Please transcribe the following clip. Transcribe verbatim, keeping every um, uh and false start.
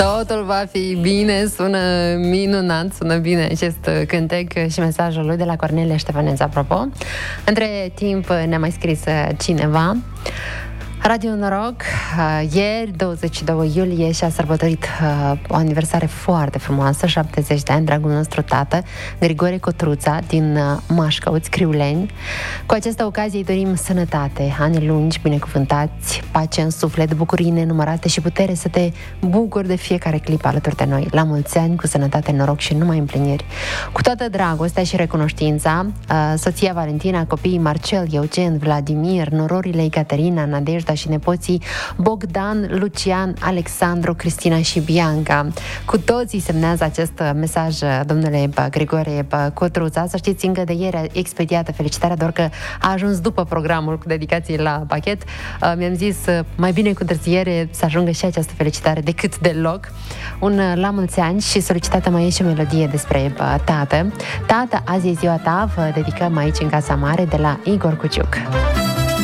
Totul va fi bine, sună minunat, sună bine acest cântec și mesajul lui de la Cornelia Ștefăneț, apropo. Între timp ne-a mai scris cineva. Radio Noroc, ieri, douăzeci și doi iulie, și-a sărbătorit uh, o aniversare foarte frumoasă, șaptezeci de ani, dragul nostru tată, Grigore Cotruța, din uh, Mașcăuți, Criuleni. Cu această ocazie îi dorim sănătate, ani lungi, binecuvântați, pace în suflet, bucurii nenumărate și putere să te bucuri de fiecare clipă alături de noi. La mulți ani, cu sănătate, noroc și numai împliniri. Cu toată dragostea și recunoștința, uh, soția Valentina, copiii Marcel, Eugen, Vladimir, nororile Ecaterina, Nadejda și nepoții Bogdan, Lucian, Alexandru, Cristina și Bianca. Cu toții semnează acest mesaj, domnule Grigore Cotruța. Să știți, încă de ieri expediată felicitarea, doar că a ajuns după programul cu dedicații la pachet. Mi-am zis, mai bine cu întârziere să ajungă și această felicitare decât deloc. Un la mulți ani și solicitată mai e și o melodie despre tată. Tată, azi e ziua ta, vă dedicăm aici în Casa Mare de la Igor Cuciuc.